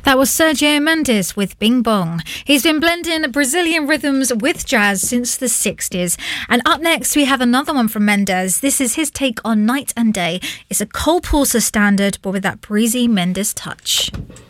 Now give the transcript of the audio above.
That was Sergio Mendes with Bing Bong. He's been blending Brazilian rhythms with jazz since the 60s. And up next, we have another one from Mendes. This is his take on Night and Day. It's a Cole Porter standard, but with that breezy Mendes touch.